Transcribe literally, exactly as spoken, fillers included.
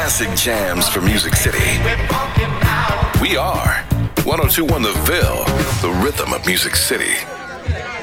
classic jams for Music City. We are one oh two point one The Ville, the rhythm of Music City.